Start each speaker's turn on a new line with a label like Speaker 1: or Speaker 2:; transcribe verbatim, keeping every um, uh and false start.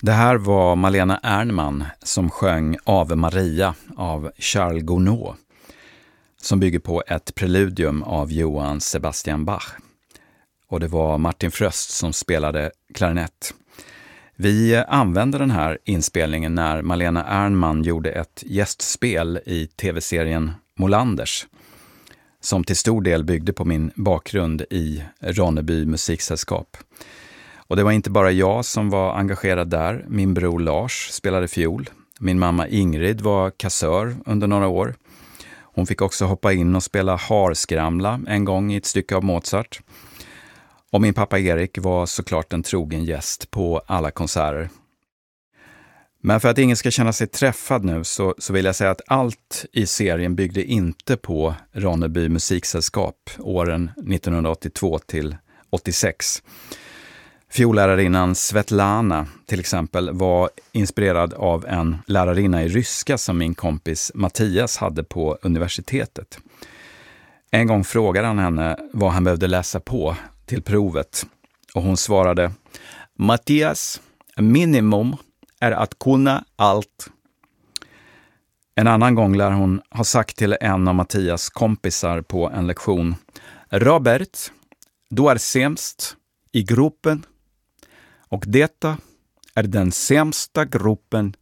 Speaker 1: Det här var Malena Ernman som sjöng Ave Maria av Charles Gounod, som bygger på ett preludium av Johann Sebastian Bach. Och det var Martin Fröst som spelade klarinett. Vi använde den här inspelningen när Malena Ernman gjorde ett gästspel i tv-serien Molanders, som till stor del byggde på min bakgrund i Ronneby musiksällskap. Och det var inte bara jag som var engagerad där. Min bror Lars spelade fiol. Min mamma Ingrid var kassör under några år. Hon fick också hoppa in och spela harskramla en gång i ett stycke av Mozart. Och min pappa Erik var såklart en trogen gäst på alla konserter. Men för att ingen ska känna sig träffad nu så, så vill jag säga att allt i serien byggde inte på Ronneby musiksällskap åren nittonhundraåttiotvå till åttiosex. Fjollärarinnan Svetlana till exempel var inspirerad av en lärarinna i ryska som min kompis Mattias hade på universitetet. En gång frågade han henne vad han behövde läsa på till provet och hon svarade: Mattias, minimum är att kunna allt. En annan gång lär hon ha sagt till en av Mattias kompisar på en lektion: Robert, du är sämst i gruppen och detta är den sämsta gruppen